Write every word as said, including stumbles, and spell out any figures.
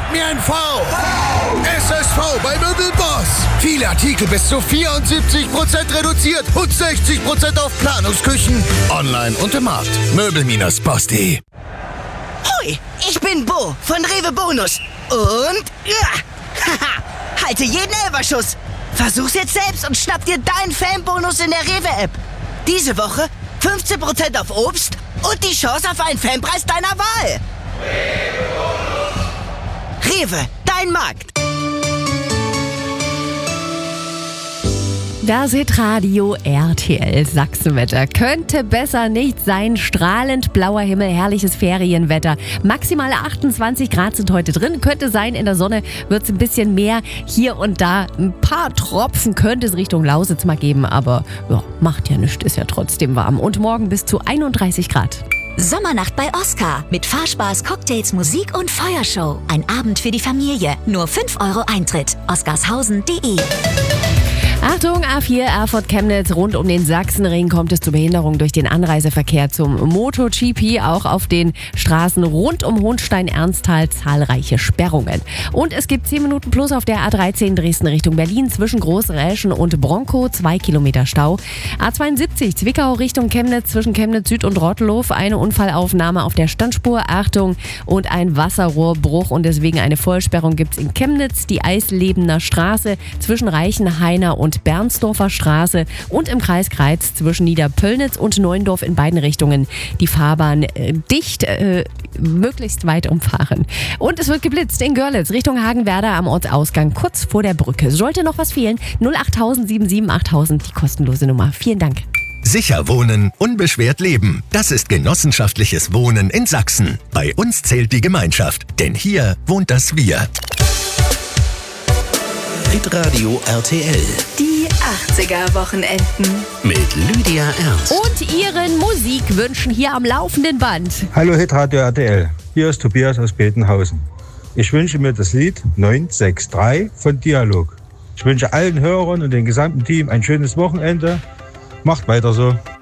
mir ein V. S S V bei Möbelboss. Viele Artikel bis zu vierundsiebzig Prozent reduziert und sechzig Prozent auf Planungsküchen. Online und im Markt. Möbel Boss punkt de. Hoi, ich bin Bo von Rewe Bonus. Und ja, haha, halte jeden Elberschuss. Versuch's jetzt selbst und schnapp dir deinen Fanbonus in der Rewe-App. Diese Woche fünfzehn Prozent auf Obst und die Chance auf einen Fanpreis deiner Wahl. Rewe, dein Markt. Das Hitradio R T L Sachsenwetter. Könnte besser nicht sein. Strahlend blauer Himmel, herrliches Ferienwetter. Maximale achtundzwanzig Grad sind heute drin. Könnte sein, in der Sonne wird es ein bisschen mehr. Hier und da ein paar Tropfen könnte es Richtung Lausitz mal geben. Aber ja, macht ja nichts, ist ja trotzdem warm. Und morgen bis zu einunddreißig Grad. Sommernacht bei Oskar. Mit Fahrspaß, Cocktails, Musik und Feuershow. Ein Abend für die Familie. Nur fünf Euro Eintritt. oskarshausen punkt de. Achtung, A vier, Erfurt-Chemnitz, rund um den Sachsenring kommt es zu Behinderung durch den Anreiseverkehr zum MotoGP. Auch auf den Straßen rund um Hohnstein-Ernsthal zahlreiche Sperrungen. Und es gibt zehn Minuten plus auf der A dreizehn Dresden Richtung Berlin zwischen Großräschen und Bronkow, zwei Kilometer Stau. A zweiundsiebzig Zwickau Richtung Chemnitz zwischen Chemnitz Süd und Rottelow, eine Unfallaufnahme auf der Standspur, Achtung, und ein Wasserrohrbruch und deswegen eine Vollsperrung gibt es in Chemnitz, die Eislebener Straße zwischen Reichenhainer und und Bernsdorfer Straße und im Kreis Greiz zwischen Niederpöllnitz und Neuendorf in beiden Richtungen die Fahrbahn äh, dicht, äh, möglichst weit umfahren. Und es wird geblitzt in Görlitz Richtung Hagenwerder am Ortsausgang kurz vor der Brücke. Sollte noch was fehlen, null acht null null sieben sieben acht null null null, die kostenlose Nummer. Vielen Dank. Sicher wohnen, unbeschwert leben. Das ist genossenschaftliches Wohnen in Sachsen. Bei uns zählt die Gemeinschaft, denn hier wohnt das Wir. Hitradio R T L. Die achtziger-Wochenenden. Mit Lydia Ernst. Und Ihren Musikwünschen hier am laufenden Band. Hallo Hitradio R T L. Hier ist Tobias aus Betenhausen. Ich wünsche mir das Lied neun sechs drei von Dialog. Ich wünsche allen Hörern und dem gesamten Team ein schönes Wochenende. Macht weiter so.